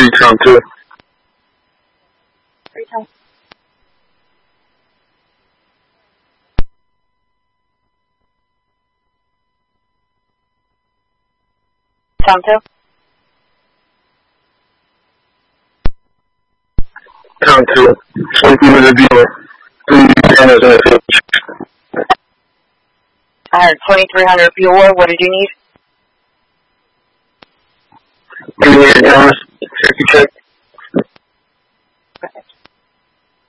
Tom 2. 3 Tom. Tom 2. Tom 2. 20 minute viewer. 3 cameras in the field. I heard 2300 Buell. What did you need? 3 cameras. Safety check. Perfect.